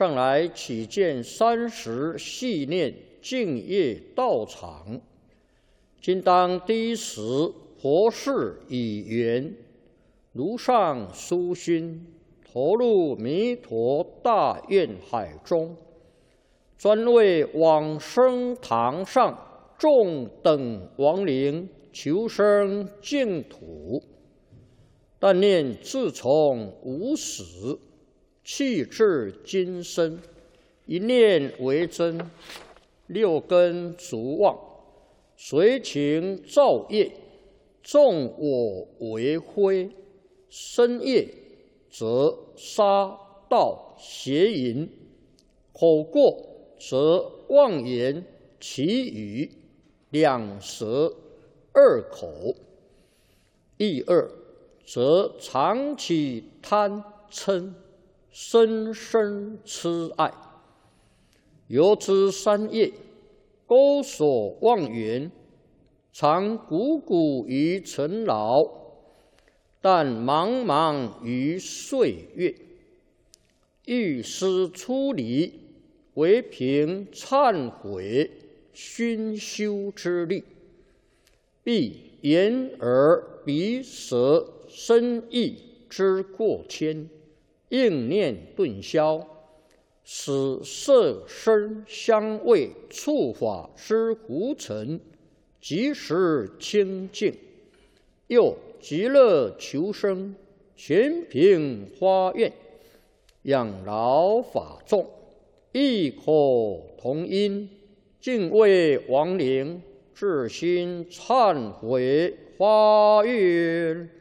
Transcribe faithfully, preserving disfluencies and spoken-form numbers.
上来起见三时系念敬业道场，今当第一时佛事以缘，如上殊心，投入弥陀大愿海中，专为往生堂上众等亡灵求生净土。但念自从无始，气至今生，一念为真，六根逐妄，随情造业，纵我为非，身业则杀盗邪淫，口过则妄言绮语，两舌二口，意二则常起贪嗔，深深痴爱。由之三业，钩锁妄缘，常汩汩于尘劳，但茫茫于岁月。欲思出离，唯凭忏悔熏修之力，必眼耳鼻舌身意之过谦，应念顿消，使色声香味触法之浮尘即时清净，又极乐求生，全凭发愿，养老法众，异口同音，敬畏亡灵，至心忏悔发愿。